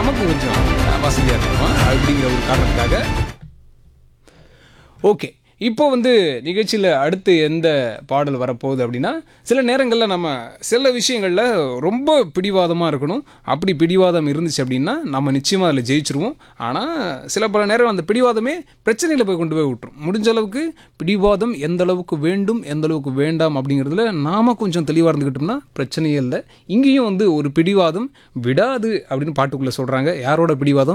நமக்கு கொஞ்சம் வசதியாக இருக்கும் அப்படிங்கிற ஒரு காரணத்துக்காக. ஓகே, இப்போ வந்து நிகழ்ச்சியில் அடுத்து எந்த பாடல் வரப்போகுது அப்படின்னா, சில நேரங்களில் நம்ம சில விஷயங்களில் ரொம்ப பிடிவாதமாக இருக்கணும். அப்படி பிடிவாதம் இருந்துச்சு அப்படின்னா நம்ம நிச்சயமாக அதில் ஜெயிச்சிருவோம். ஆனால் பல நேரம் அந்த பிடிவாதமே பிரச்சனையில் போய் கொண்டு போய் விட்டுரும். முடிஞ்ச அளவுக்கு பிடிவாதம் எந்த அளவுக்கு வேண்டும் எந்த அளவுக்கு வேண்டாம் அப்படிங்கிறதுல நாம் கொஞ்சம் தெளிவாக இருந்துக்கிட்டோம்னா பிரச்சனையே இல்லை. இங்கேயும் வந்து ஒரு பிடிவாதம் விடாது அப்படின்னு பாட்டுக்குள்ளே சொல்கிறாங்க. யாரோட பிடிவாதம்?